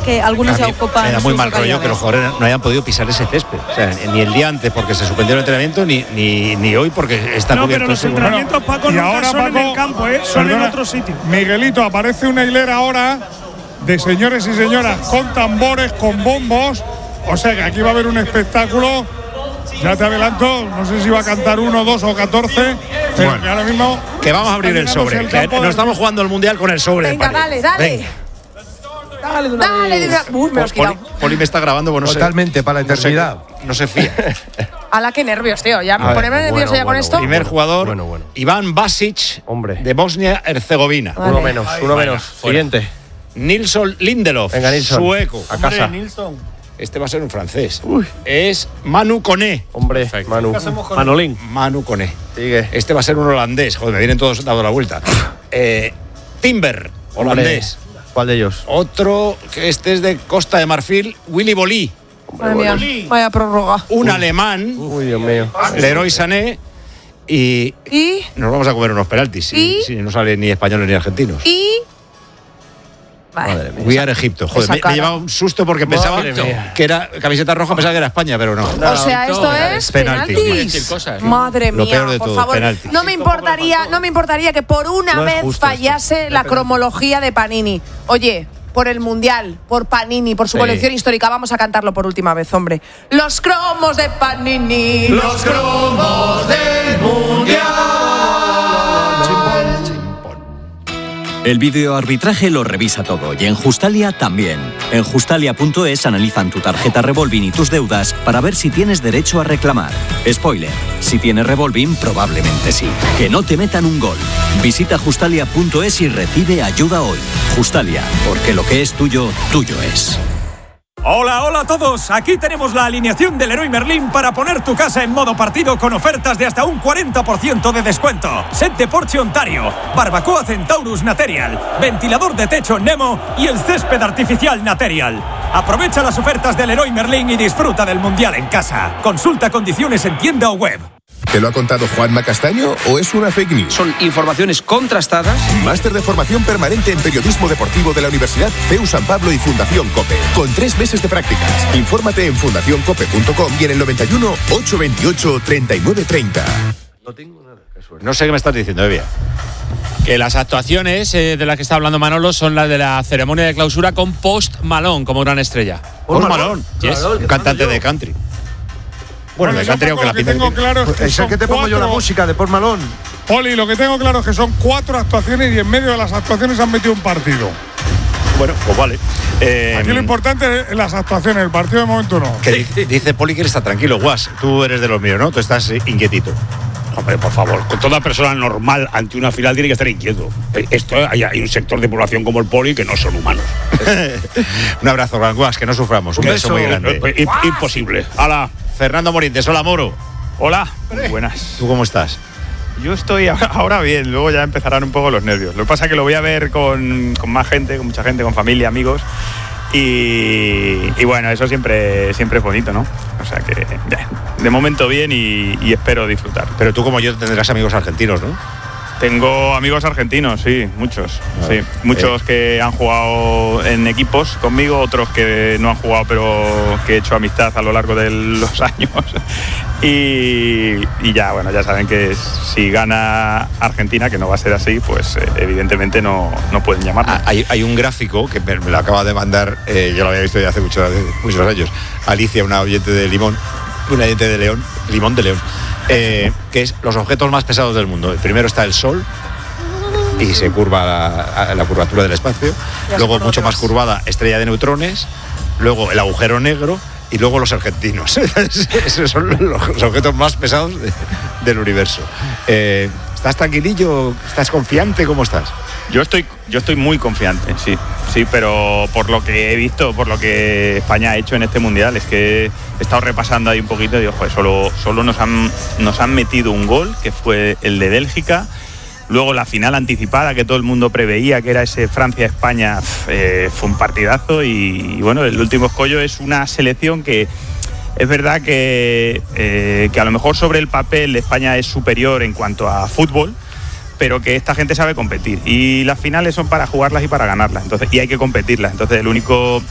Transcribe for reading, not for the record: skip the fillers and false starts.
que algunos ya ocupan. Me da muy mal rollo localidades. que los jugadores no hayan podido pisar ese césped. O sea, ni el día antes porque se suspendió el entrenamiento, ni hoy porque está No, cubierto. pero los entrenamientos, Paco, y nunca ahora, son en Paco, el campo, son perdona, en otro sitio. Miguelito, aparece una hilera ahora de señores y señoras con tambores, con bombos. O sea que aquí va a haber un espectáculo. Ya te adelanto, no sé si va a cantar 1, 2 o 14, pero Bueno, que ahora mismo. Que vamos a abrir el sobre. Que no estamos jugando al mundial con el sobre. Venga, dale. Venga. Dale de una vez. Uy, me lo has quitado. Poli me está grabando, bueno, Totalmente, para la eternidad. No se fía. Ala, qué nervios, tío. Ya ver, ponerme nervioso ya con esto. Primer jugador, Bueno. Iván Basic, Hombre. de Bosnia-Herzegovina. Vale. Uno menos. Siguiente. Nilsson Lindelof, Venga, Nilsson. sueco. A casa. Este va a ser un francés. Es Manu Koné. Hombre, Manu. Manolín. Manu Koné. Sigue. Este va a ser un holandés. Joder, me vienen todos dando la vuelta. Timber, holandés. Hombre, ¿cuál de ellos? Otro que este es de Costa de Marfil, Willy Bolí. Madre mía, vaya prórroga. Un alemán, Uy, Dios mío. Leroy Sané. Y Y. nos vamos a comer unos penaltis. Si no salen ni españoles ni argentinos. Vale. Madre mía. We are Egipto. Joder, Esa me cara. llevaba un susto porque pensaba mía. que era camiseta roja, pensaba que era España, pero no. O sea, esto es penalti. penaltis. Cosas. Madre Lo mía, peor de por todo, favor. penalti. No me importaría que por una No es vez justo fallase la cromología de Panini. Oye, por el Mundial, por Panini, por su colección histórica, vamos a cantarlo por última vez, hombre. Los cromos de Panini. Los cromos del Mundial. El videoarbitraje lo revisa todo y en Justalia también. En Justalia.es analizan tu tarjeta Revolving y tus deudas para ver si tienes derecho a reclamar. Spoiler, si tienes Revolving probablemente sí. Que no te metan un gol. Visita Justalia.es y recibe ayuda hoy. Justalia, porque lo que es tuyo, tuyo es. Hola a todos. Aquí tenemos la alineación del Leroy Merlin para poner tu casa en modo partido con ofertas de hasta un 40% de descuento. Set de Porsche Ontario, barbacoa Centaurus Material, ventilador de techo Nemo y el césped artificial Material. Aprovecha las ofertas del Leroy Merlin y disfruta del Mundial en casa. Consulta condiciones en tienda o web. ¿Te lo ha contado Juanma Castaño o es una fake news? Son informaciones contrastadas. Máster de formación permanente en periodismo deportivo de la Universidad CEU San Pablo y Fundación COPE. Con 3 meses de prácticas. Infórmate en fundacioncope.com y en el 91 828 3930. No sé qué me estás diciendo, Evia. Que las actuaciones de las que está hablando Manolo son las de la ceremonia de clausura con Post Malone como gran estrella. Post Malone, Yes. un cantante de country. Bueno, de country, aunque la Lo que pinta tengo que claro es que Es el son que te pongo yo la 4. música de Post Malone. Poli, lo que tengo claro es que son 4 actuaciones y en medio de las actuaciones han metido un partido. Bueno, pues vale. Aquí lo importante es las actuaciones, el partido de momento no. Que dice Poli que él está tranquilo. Guas, tú eres de los míos, ¿no? Tú estás inquietito. Hombre, por favor, con toda persona normal ante una final tiene que estar inquieto. Hay un sector de población como el Poli que no son humanos. Un abrazo, Gran Guas, que no suframos. Un beso muy grande. Imposible. Hala. Fernando Morientes, hola, Moro. Hola, muy buenas. ¿Tú cómo estás? Yo estoy ahora bien, luego ya empezarán un poco los nervios. Lo que pasa es que lo voy a ver con más gente, con mucha gente, con familia, amigos. Y bueno, eso siempre es bonito, ¿no? O sea que de momento bien y espero disfrutar. Pero tú como yo tendrás amigos argentinos, ¿no? Tengo amigos argentinos, sí, muchos. Sí, muchos que han jugado en equipos conmigo, otros que no han jugado pero que he hecho amistad a lo largo de los años. Y ya, bueno, ya saben que si gana Argentina, que no va a ser así, pues evidentemente no pueden llamarme. Hay un gráfico que me lo acaba de mandar, yo lo había visto ya hace muchos años, Alicia, una oyente de Limón, una oyente de León, Limón de León, que es los objetos más pesados del mundo. Primero está el Sol y se curva la curvatura del espacio, luego mucho más curvada estrella de neutrones, luego el agujero negro y luego los argentinos. Esos son los objetos más pesados del universo. ¿Estás tranquilillo? ¿Estás confiante? ¿Cómo estás? Yo estoy muy confiante, sí, pero por lo que he visto, por lo que España ha hecho en este Mundial, es que he estado repasando ahí un poquito y digo, joder, solo nos han metido un gol, que fue el de Bélgica. Luego la final anticipada que todo el mundo preveía, que era ese Francia-España, fue un partidazo y bueno, el último escollo es una selección que es verdad que a lo mejor sobre el papel España es superior en cuanto a fútbol, pero que esta gente sabe competir y las finales son para jugarlas y para ganarlas, entonces, y hay que competirlas. Entonces el único